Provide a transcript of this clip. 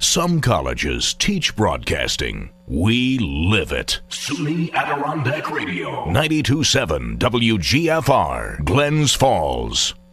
Some colleges teach broadcasting. We live it. SUNY Adirondack Radio. 92.7 WGFR, Glens Falls.